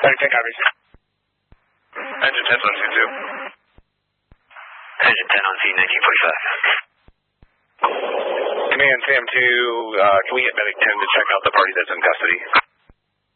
10 copies. Engine 10 on C2. Engine 10 on C1945. Command Sam 2, can we get medic 10 to check out the party that's in custody?